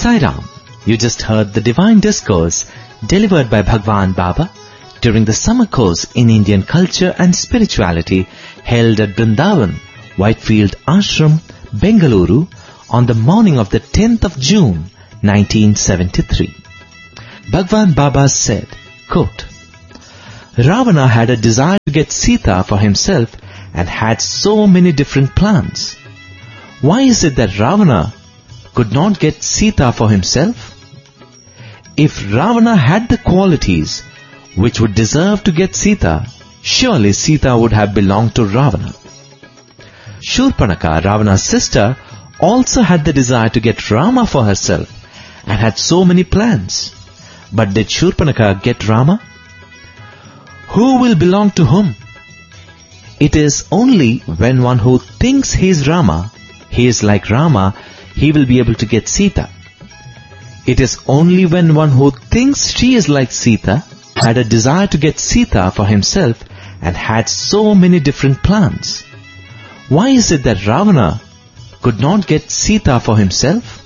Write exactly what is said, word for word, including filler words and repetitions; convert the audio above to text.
Sai Ram. You just heard the divine discourse delivered by Bhagwan Baba during the summer course in Indian culture and spirituality held at Vrindavan, Whitefield Ashram, Bengaluru on the morning of the tenth of June, nineteen seventy-three. Bhagwan Baba said, quote, Ravana had a desire to get Sita for himself and had so many different plans. Why is it that Ravana could not get Sita for himself? If Ravana had the qualities which would deserve to get Sita, surely Sita would have belonged to Ravana. Shurpanaka, Ravana's sister, also had the desire to get Rama for herself and had so many plans. But did Shurpanaka get Rama? Who will belong to whom? It is only when one who thinks he is Rama, he is like Rama, he will be able to get Sita. It is only when one who thinks she is like Sita had a desire to get Sita for himself and had so many different plans. Why is it that Ravana could not get Sita for himself?